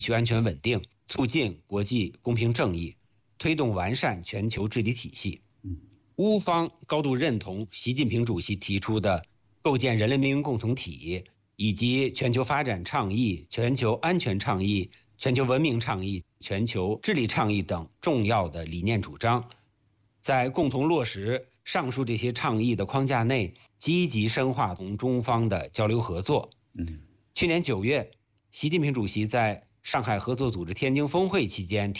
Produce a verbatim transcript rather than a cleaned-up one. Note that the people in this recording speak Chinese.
区安全稳定，促进国际公平正义，推动完善全球治理体系。乌方高度认同习近平主席提出的构建人类命运共同体以及全球发展倡议、全球安全倡议、全球文明倡议、全球治理倡议等重要的理念主张，在共同落实上述这些倡议的框架内，积极深化同中方的交流合作。 嗯， 去年九月，习近平主席在上海合作组织天津峰会期间提